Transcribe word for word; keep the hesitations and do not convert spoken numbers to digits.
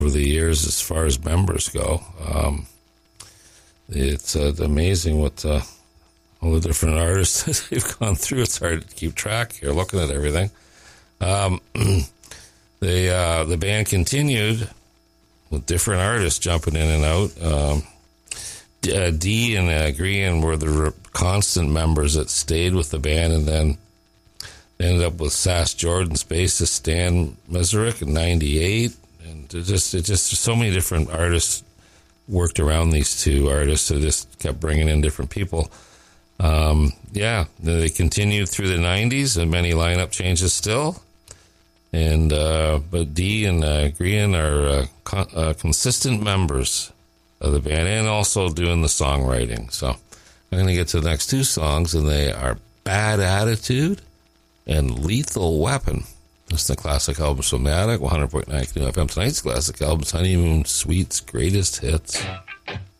over the years as far as members go. Um, it's uh, amazing what uh, all the different artists that they've gone through. It's hard to keep track here, looking at everything. Um, they, uh, the band continued with different artists jumping in and out. Um, uh, Dee and uh, Grian were the re- constant members that stayed with the band, and then they ended up with Sass Jordan's bassist Stan Meserick in ninety-eight. And it just, it just, so many different artists worked around these two artists, so just kept bringing in different people. Um, yeah, they continued through the nineties, and many lineup changes still. And uh, but Dee and uh, Grian are uh, con- uh, consistent members of the band, and also doing the songwriting. So I'm going to get to the next two songs, and they are Bad Attitude and Lethal Weapon. This is the classic album from the Attic, one hundred point nine F M. Tonight's classic album, Honeymoon Suite's Greatest Hits.